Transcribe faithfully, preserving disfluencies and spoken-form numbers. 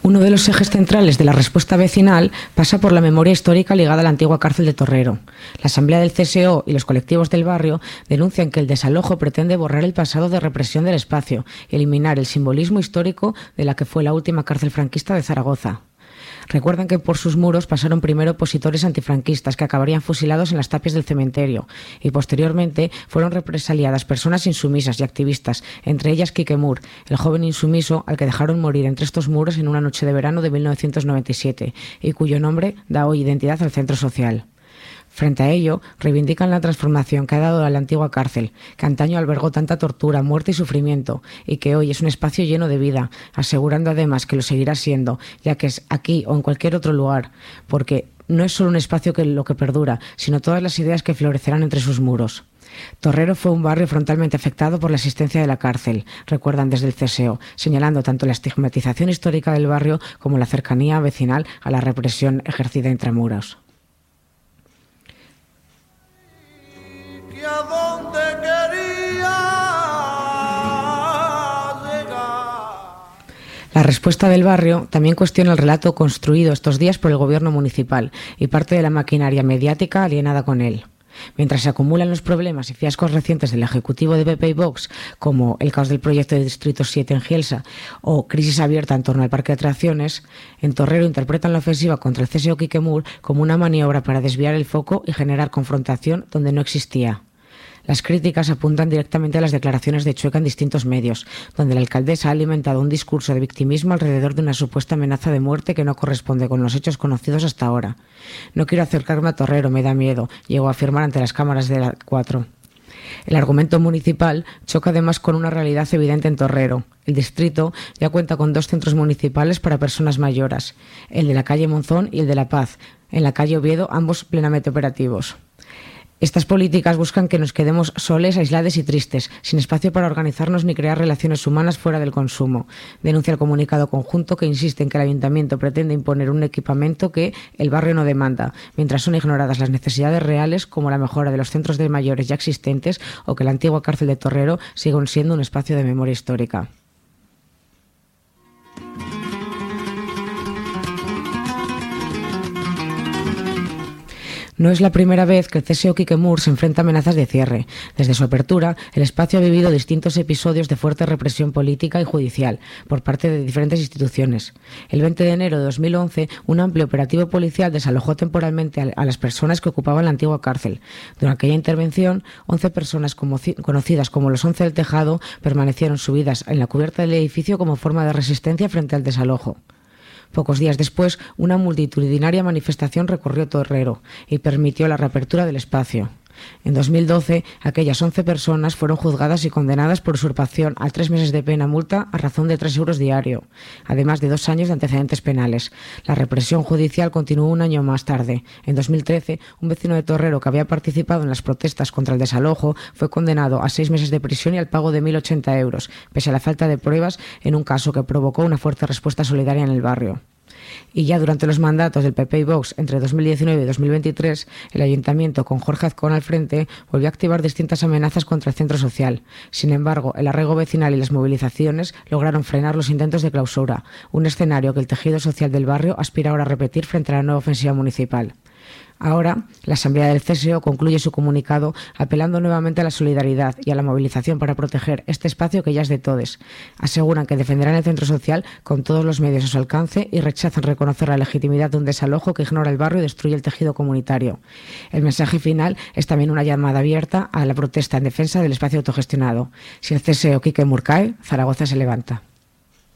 Uno de los ejes centrales de la respuesta vecinal pasa por la memoria histórica ligada a la antigua cárcel de Torrero. La Asamblea del C S O y los colectivos del barrio denuncian que el desalojo pretende borrar el pasado de represión del espacio y eliminar el simbolismo histórico de la que fue la última cárcel franquista de Zaragoza. Recuerdan que por sus muros pasaron primero opositores antifranquistas que acabarían fusilados en las tapias del cementerio y posteriormente fueron represaliadas personas insumisas y activistas, entre ellas Quique Mur, el joven insumiso al que dejaron morir entre estos muros en una noche de verano de mil novecientos noventa y siete y cuyo nombre da hoy identidad al centro social. Frente a ello, reivindican la transformación que ha dado a la antigua cárcel, que antaño albergó tanta tortura, muerte y sufrimiento, y que hoy es un espacio lleno de vida, asegurando además que lo seguirá siendo, ya que es aquí o en cualquier otro lugar, porque no es solo un espacio que lo que perdura, sino todas las ideas que florecerán entre sus muros. Torrero fue un barrio frontalmente afectado por la existencia de la cárcel, recuerdan desde el C S O, señalando tanto la estigmatización histórica del barrio como la cercanía vecinal a la represión ejercida intramuros. ¿A dónde quería llegar? La respuesta del barrio también cuestiona el relato construido estos días por el gobierno municipal y parte de la maquinaria mediática alienada con él. Mientras se acumulan los problemas y fiascos recientes del ejecutivo de P P y Vox, como el caos del proyecto de Distrito siete en Gielsa o crisis abierta en torno al parque de atracciones, en Torrero interpretan la ofensiva contra el C S O Quique Mur como una maniobra para desviar el foco y generar confrontación donde no existía. Las críticas apuntan directamente a las declaraciones de Chueca en distintos medios, donde la alcaldesa ha alimentado un discurso de victimismo alrededor de una supuesta amenaza de muerte que no corresponde con los hechos conocidos hasta ahora. No quiero acercarme a Torrero, me da miedo, llegó a afirmar ante las cámaras de la cuatro. El argumento municipal choca además con una realidad evidente en Torrero. El distrito ya cuenta con dos centros municipales para personas mayores, el de la calle Monzón y el de La Paz, en la calle Oviedo, ambos plenamente operativos. Estas políticas buscan que nos quedemos soles, aislados y tristes, sin espacio para organizarnos ni crear relaciones humanas fuera del consumo. Denuncia el comunicado conjunto que insiste en que el ayuntamiento pretende imponer un equipamiento que el barrio no demanda, mientras son ignoradas las necesidades reales como la mejora de los centros de mayores ya existentes o que la antigua cárcel de Torrero siga siendo un espacio de memoria histórica. No es la primera vez que el C S O Quique Mur se enfrenta a amenazas de cierre. Desde su apertura, el espacio ha vivido distintos episodios de fuerte represión política y judicial por parte de diferentes instituciones. El veinte de enero de dos mil once, un amplio operativo policial desalojó temporalmente a las personas que ocupaban la antigua cárcel. Durante aquella intervención, once personas como, conocidas como los once del Tejado permanecieron subidas en la cubierta del edificio como forma de resistencia frente al desalojo. Pocos días después, una multitudinaria manifestación recorrió Torrero y permitió la reapertura del espacio. En dos mil doce, aquellas once personas fueron juzgadas y condenadas por usurpación a tres meses de pena multa a razón de tres euros diario, además de dos años de antecedentes penales. La represión judicial continuó un año más tarde. En dos mil trece, un vecino de Torrero que había participado en las protestas contra el desalojo fue condenado a seis meses de prisión y al pago de mil ochenta euros, pese a la falta de pruebas en un caso que provocó una fuerte respuesta solidaria en el barrio. Y ya durante los mandatos del P P y Vox entre dos mil diecinueve y dos mil veintitrés, el Ayuntamiento, con Jorge Azcón al frente, volvió a activar distintas amenazas contra el centro social. Sin embargo, el arraigo vecinal y las movilizaciones lograron frenar los intentos de clausura, un escenario que el tejido social del barrio aspira ahora a repetir frente a la nueva ofensiva municipal. Ahora, la Asamblea del C S O concluye su comunicado apelando nuevamente a la solidaridad y a la movilización para proteger este espacio que ya es de todos. Aseguran que defenderán el centro social con todos los medios a su alcance y rechazan reconocer la legitimidad de un desalojo que ignora el barrio y destruye el tejido comunitario. El mensaje final es también una llamada abierta a la protesta en defensa del espacio autogestionado. Si el C S O Quique Mur cae, Zaragoza se levanta.